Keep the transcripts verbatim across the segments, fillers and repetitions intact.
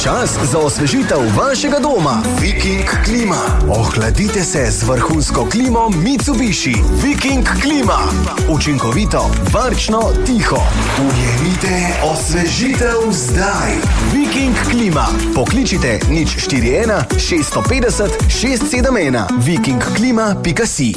čas za osvežitev vašega doma. Viking klima. Ohladite se z vrhunsko klimo Mitsubishi. Viking klima. Učinkovito, varčno, tiho. Ujemite osvežitev zdaj. Viking klima. Pokličite nič štiri ena šest pet nula šest sedem ena. viking klima pika si.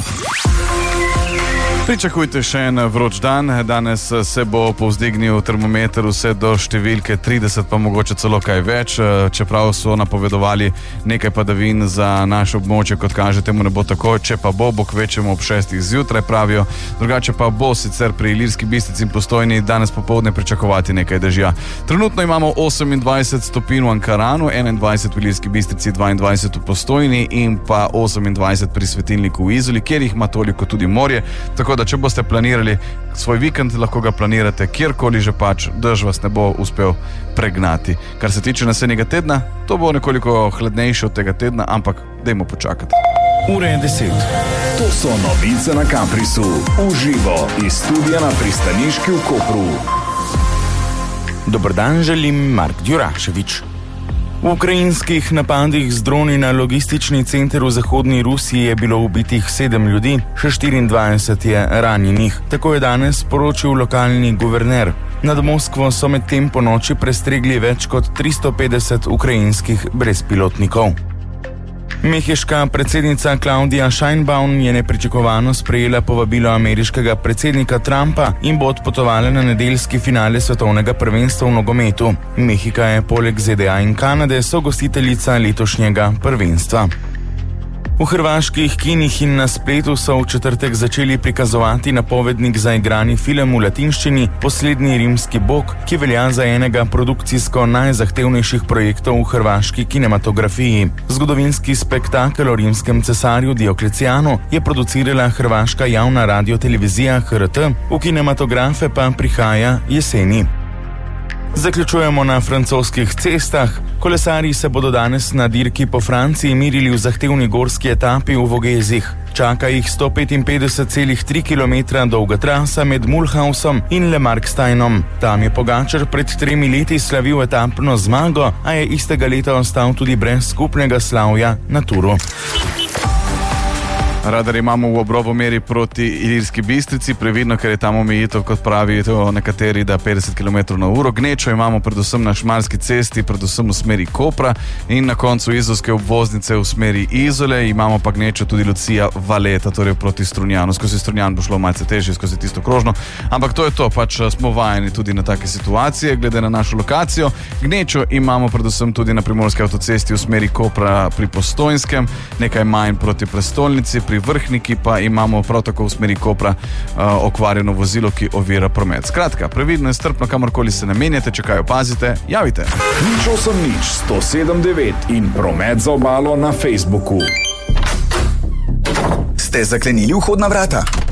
Pričakujte še en vroč dan. Danes se bo povzdignil termometer vse do številke trideset, pa mogoče celo kaj več, čeprav so napovedovali nekaj padavin za naše območje, kot kaže, temu ne bo tako. Če pa bo, bo kvečemo ob šestih zjutraj, pravijo. Drugače pa bo sicer pri Ilirski Bistrici in Postojni danes popoldne pričakovati nekaj dežja. Trenutno imamo osemindvajset stopinj v Ankaranu, enaindvajset v Ilirski Bistrici, dvaindvajset v Postojni in pa osemindvajset pri svetilniku v Izoli, kjer jih ima toliko tudi morje. Tako da če boste planirali svoj vikend, lahko ga planirate kjerkoli že pač, dež vas ne bo uspel pregnati. Kar se tiče naslednjega tedna, to bo nekoliko hladnejše od tega tedna, ampak dajmo počakati. Ura je deset. To so novice na Kaprisu. Uživo iz studia na pristaniški v Kopru. Dober dan, želim Mark Djuraševič. V ukrajinskih napadih z droni na logistični center v zahodni Rusiji je bilo ubitih sedem ljudi, še štiriindvajset je ranjenih. Tako je danes poročil lokalni guverner. Nad Moskvo so medtem po noči prestregli več kot tristo petdeset ukrajinskih brezpilotnikov. Mehiška predsednica Claudia Sheinbaum je nepričakovano sprejela povabilo ameriškega predsednika Trumpa in bo odpotovala na nedeljski finale svetovnega prvenstva v nogometu. Mehika je poleg Z D A in Kanade sogostiteljica letošnjega prvenstva. V hrvaških kinih in na spletu so v četrtek začeli prikazovati napovednik za igrani film v latinščini Poslednji rimski bog, ki velja za enega produkcijsko najzahtevnejših projektov v hrvaški kinematografiji. Zgodovinski spektakel o rimskem cesarju Dioklecijanu je producirala hrvaška javna radiotelevizija H R T, v kinematografe pa prihaja jeseni. Zaključujemo na francoskih cestah. Kolesarji se bodo danes na dirki po Franciji merili v zahtevni gorski etapi v Vogezih. Čaka jih sto petinpetdeset celih tri kilometra dolga trasa med Mulhausom in Le Marksteinom. Tam je Pogačar pred tremi leti slavil etapno zmago, a je istega leta ostal tudi brez skupnega slavja na Turu. Radar imamo v obrobomeri proti Ilirski Bistrici, previdno, ker je tam omejitev, kot pravijo nekateri, da petdeset kilometrov na uro. Gnečo imamo predvsem na Šmarski cesti, predvsem v smeri Kopra in na koncu izolske obvoznice v smeri Izole. Imamo pa gnečo tudi Lucija Valeta, torej proti Strunjanu. Skozi Strunjan bo šlo malce težje, skozi tisto krožno, ampak to je to, pač smo vajeni tudi na take situacije, glede na našo lokacijo. Gnečo imamo predvsem tudi na Primorski avtocesti v smeri Kopra pri Postojnskem, nekaj manj proti prestolnici, pri Vrhniki pa imamo prav tako v smeri Kopra uh, okvarjeno vozilo, ki ovira promet. Skratka, previdno in strpno, kamorkoli se namenjate, če kaj opazite, javite. Nič osem nič sto sedem devet in promet za obalo na Facebooku. Ste zaklenili vhodna vrata?